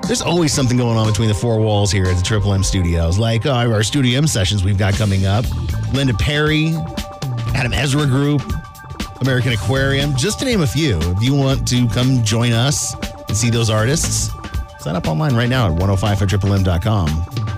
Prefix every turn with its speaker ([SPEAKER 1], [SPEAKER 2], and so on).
[SPEAKER 1] There's always something going on between the four walls here at the Triple M Studios. Like our Studio M sessions we've got coming up. Linda Perry, Adam Ezra Group, American Aquarium, just to name a few. If you want to come join us and see those artists, sign up online right now at 1055triplem.com.